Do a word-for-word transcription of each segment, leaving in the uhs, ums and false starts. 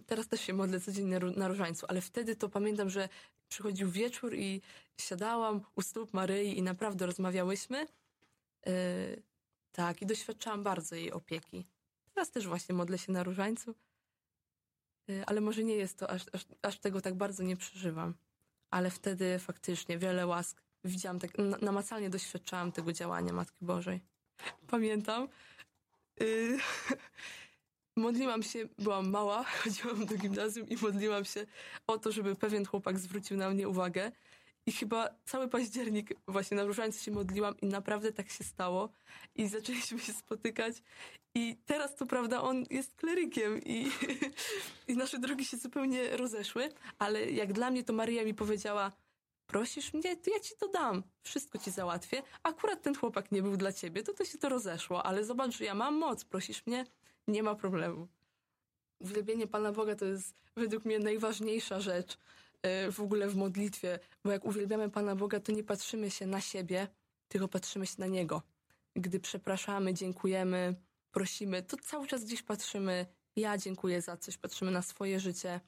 teraz też się modlę codziennie na różańcu, ale wtedy to pamiętam, że przychodził wieczór i siadałam u stóp Maryi i naprawdę rozmawiałyśmy. Yy, tak, i doświadczałam bardzo jej opieki. Teraz też właśnie modlę się na różańcu, yy, ale może nie jest to, aż, aż, aż tego tak bardzo nie przeżywam. Ale wtedy faktycznie wiele łask widziałam, tak namacalnie doświadczałam tego działania Matki Bożej. Pamiętam, yy, modliłam się, byłam mała, chodziłam do gimnazjum i modliłam się o to, żeby pewien chłopak zwrócił na mnie uwagę. I chyba cały październik właśnie na różańcu się modliłam i naprawdę tak się stało. I zaczęliśmy się spotykać. I teraz to prawda, on jest klerykiem i, i nasze drogi się zupełnie rozeszły. Ale jak dla mnie to Maryja mi powiedziała: prosisz mnie, to ja ci to dam. Wszystko ci załatwię. Akurat ten chłopak nie był dla ciebie, to to się to rozeszło. Ale zobacz, że ja mam moc. Prosisz mnie, nie ma problemu. Uwielbienie Pana Boga to jest według mnie najważniejsza rzecz w ogóle w modlitwie. Bo jak uwielbiamy Pana Boga, to nie patrzymy się na siebie, tylko patrzymy się na Niego. Gdy przepraszamy, dziękujemy, prosimy, to cały czas gdzieś patrzymy: ja dziękuję za coś, patrzymy na swoje życie.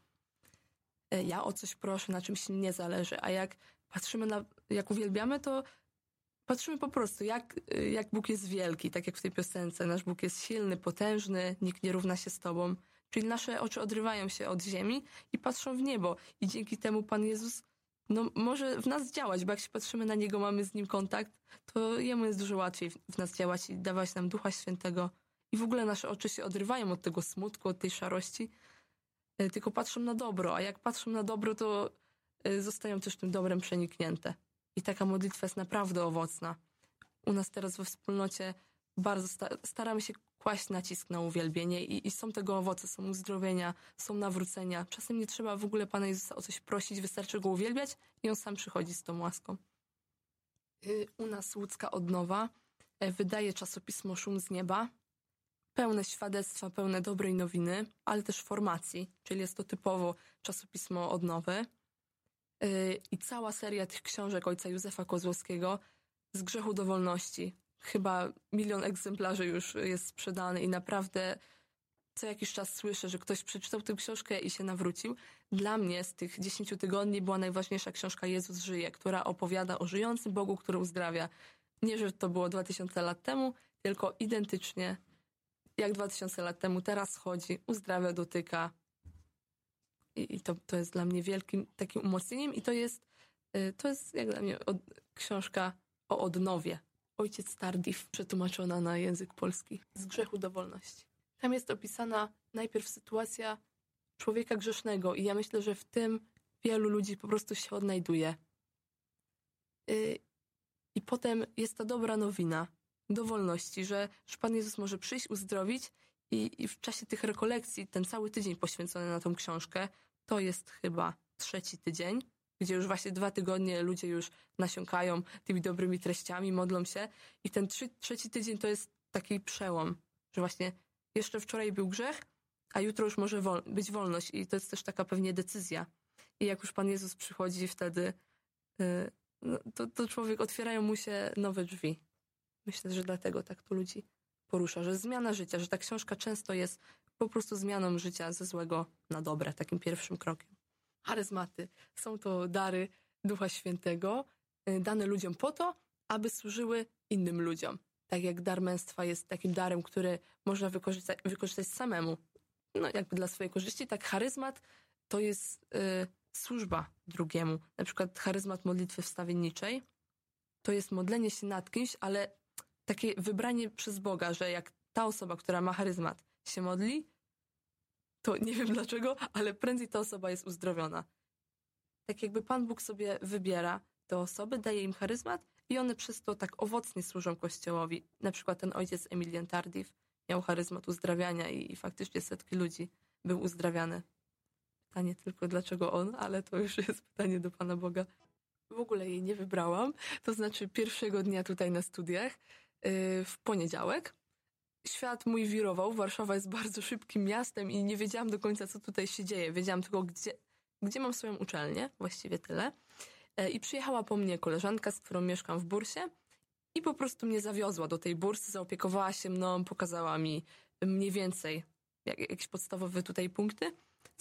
Ja o coś proszę, na czymś nie zależy. A jak patrzymy na, jak uwielbiamy, to patrzymy po prostu, jak, jak Bóg jest wielki, tak jak w tej piosence. Nasz Bóg jest silny, potężny, nikt nie równa się z Tobą. Czyli nasze oczy odrywają się od ziemi i patrzą w niebo. I dzięki temu Pan Jezus no, może w nas działać, bo jak się patrzymy na Niego, mamy z Nim kontakt, to Jemu jest dużo łatwiej w nas działać i dawać nam Ducha Świętego. I w ogóle nasze oczy się odrywają od tego smutku, od tej szarości, tylko patrzą na dobro. A jak patrzą na dobro, to zostają też tym dobrem przeniknięte. I taka modlitwa jest naprawdę owocna. U nas teraz we wspólnocie bardzo sta- staramy się kłaść nacisk na uwielbienie i, i są tego owoce, są uzdrowienia, są nawrócenia. Czasem nie trzeba w ogóle Pana Jezusa o coś prosić, wystarczy Go uwielbiać i On sam przychodzi z tą łaską. U nas Łódzka Odnowa wydaje czasopismo Szum z Nieba, pełne świadectwa, pełne dobrej nowiny, ale też formacji, czyli jest to typowo czasopismo odnowy. I cała seria tych książek ojca Józefa Kozłowskiego Z grzechu do wolności. Chyba milion egzemplarzy już jest sprzedany i naprawdę co jakiś czas słyszę, że ktoś przeczytał tę książkę i się nawrócił. Dla mnie z tych dziesięciu tygodni była najważniejsza książka Jezus żyje, która opowiada o żyjącym Bogu, który uzdrawia. Nie, że to było dwa tysiące lat temu, tylko identycznie jak dwa tysiące lat temu teraz chodzi, uzdrawia, dotyka. I, i to, to jest dla mnie wielkim takim umocnieniem i to jest, to jest jak dla mnie od, książka o odnowie. Ojciec Tardif, przetłumaczona na język polski. Z grzechu do wolności. Tam jest opisana najpierw sytuacja człowieka grzesznego i ja myślę, że w tym wielu ludzi po prostu się odnajduje. Yy, I potem jest ta dobra nowina do wolności, że, że Pan Jezus może przyjść, uzdrowić i, i w czasie tych rekolekcji, ten cały tydzień poświęcony na tą książkę, to jest chyba trzeci tydzień, gdzie już właśnie dwa tygodnie ludzie już nasiąkają tymi dobrymi treściami, modlą się i ten trzy, trzeci tydzień to jest taki przełom, że właśnie jeszcze wczoraj był grzech, a jutro już może wol- być wolność i to jest też taka pewnie decyzja. I jak już Pan Jezus przychodzi wtedy, yy, no, to, to człowiek, otwierają mu się nowe drzwi. Myślę, że dlatego tak to ludzi porusza, że zmiana życia, że ta książka często jest po prostu zmianą życia ze złego na dobre, takim pierwszym krokiem. Charyzmaty są to dary Ducha Świętego, dane ludziom po to, aby służyły innym ludziom. Tak jak dar męstwa jest takim darem, który można wykorzystać, wykorzystać samemu, no jakby dla swojej korzyści, tak charyzmat to jest y, służba drugiemu. Na przykład charyzmat modlitwy wstawienniczej to jest modlenie się nad kimś, ale takie wybranie przez Boga, że jak ta osoba, która ma charyzmat, się modli, to nie wiem dlaczego, ale prędzej ta osoba jest uzdrowiona. Tak jakby Pan Bóg sobie wybiera te osoby, daje im charyzmat i one przez to tak owocnie służą Kościołowi. Na przykład ten ojciec Emilian Tardif miał charyzmat uzdrawiania i, i faktycznie setki ludzi był uzdrawiane. Pytanie tylko dlaczego on, ale to już jest pytanie do Pana Boga. W ogóle jej nie wybrałam, to znaczy pierwszego dnia tutaj na studiach, yy, w poniedziałek. Świat mój wirował, Warszawa jest bardzo szybkim miastem i nie wiedziałam do końca, co tutaj się dzieje. Wiedziałam tylko, gdzie, gdzie mam swoją uczelnię, właściwie tyle. Yy, I przyjechała po mnie koleżanka, z którą mieszkam w Bursie i po prostu mnie zawiozła do tej bursy, zaopiekowała się mną, pokazała mi mniej więcej jak, jakieś podstawowe tutaj punkty.